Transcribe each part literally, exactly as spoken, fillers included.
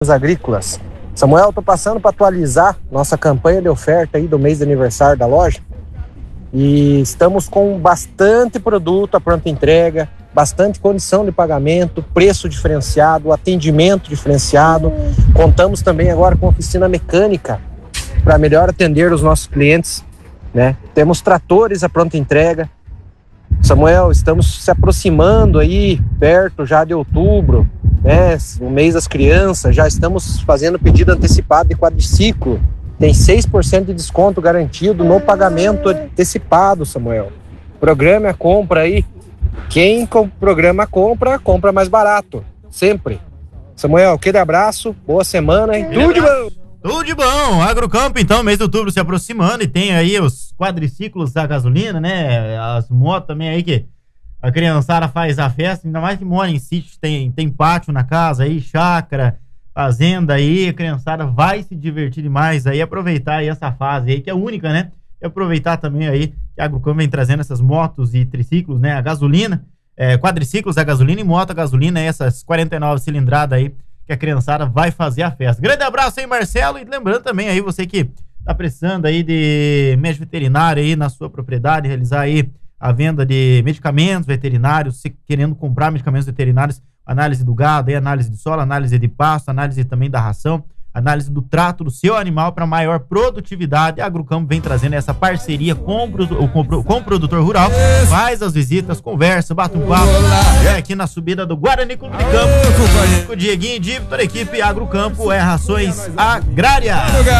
agrícolas. Samuel, estou passando para atualizar nossa campanha de oferta aí do mês de aniversário da loja e estamos com bastante produto à pronta entrega, bastante condição de pagamento, preço diferenciado, atendimento diferenciado. Contamos também agora com oficina mecânica para melhor atender os nossos clientes, né? Temos tratores à pronta entrega. Samuel, estamos se aproximando aí perto já de outubro, né? O mês das crianças, já estamos fazendo pedido antecipado de quadriciclo. Tem seis por cento de desconto garantido no pagamento antecipado, Samuel. Programe a compra aí. Quem programa a compra, compra mais barato. Sempre. Samuel, aquele abraço, boa semana e tudo de bom! Tudo de bom! Agrocampo, então, mês de outubro se aproximando e tem aí os quadriciclos da gasolina, né? As motos também aí que a criançada faz a festa, ainda mais que mora em sítio, tem, tem pátio na casa aí, chácara, fazenda aí, a criançada vai se divertir demais aí, aproveitar aí essa fase aí, que é única, né? E aproveitar também aí que a Agrocampo vem trazendo essas motos e triciclos, né? A gasolina, é, quadriciclos a gasolina e moto a gasolina, essas quarenta e nove cilindradas aí, que a criançada vai fazer a festa. Grande abraço aí, Marcelo, e lembrando também aí, você que tá precisando aí de médico veterinário aí na sua propriedade, realizar aí a venda de medicamentos veterinários, se querendo comprar medicamentos veterinários, análise do gado, aí, análise de solo, análise de pasto, análise também da ração, análise do trato do seu animal para maior produtividade. A Agrocampo vem trazendo essa parceria com o, com, com o produtor rural, faz as visitas, conversa, bate um papo, é aqui na subida do Guarani Clube de Campo, com o Dieguinho de toda a equipe. Agrocampo é rações agrárias.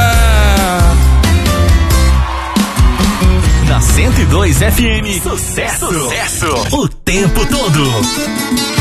Na cento e dois F M, sucesso, sucesso, o tempo todo.